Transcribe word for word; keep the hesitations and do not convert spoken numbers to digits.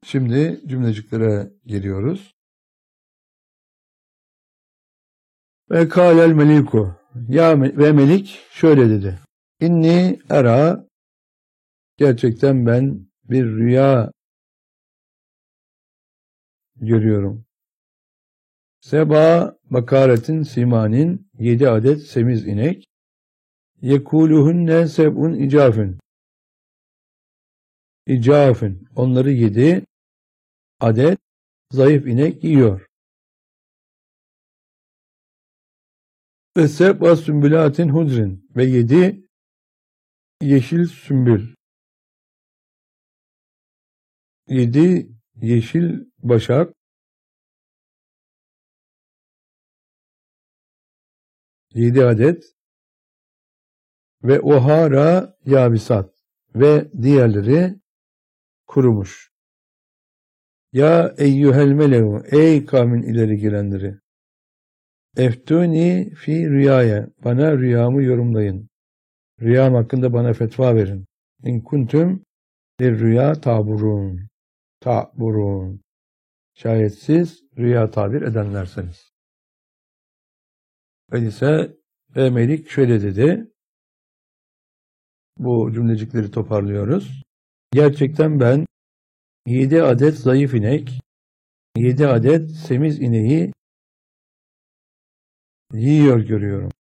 Şimdi cümleciklere geliyoruz. Ve kâlel meliku. Ya ve melik şöyle dedi. İnni era, gerçekten ben bir rüya görüyorum. Seba bakaretin simanin, yedi adet semiz inek. Yekuluhunne seb'un icafün. İcafün. Onları yedi adet zayıf inek yiyor. Ve seb'a sümbülatin hudrin. Ve yedi yeşil sümbül. Yedi yeşil başak. Yedi adet. Ve ohara yabisat. Ve diğerleri kurumuş. Ya eyyühel meleğu, ey kavmin ileri gelenleri. Eftuni fi rüyaya, bana rüyamı yorumlayın. Rüyam hakkında bana fetva verin. İn kuntum bir rüya taburun. Taburun. Şayet siz rüya tabir edenlerseniz. Öyleyse ve melik şöyle dedi. Bu cümlecikleri toparlıyoruz. Gerçekten ben yedi adet zayıf inek, yedi adet semiz ineği yiyor görüyorum.